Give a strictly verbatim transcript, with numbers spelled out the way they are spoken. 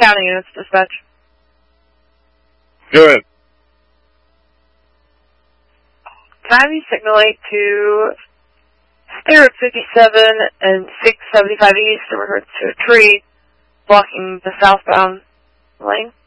County units, dispatch. Go ahead. Can I have you signal eight to stay Route fifty-seven and six seventy-five east in regards to a tree blocking the southbound lane?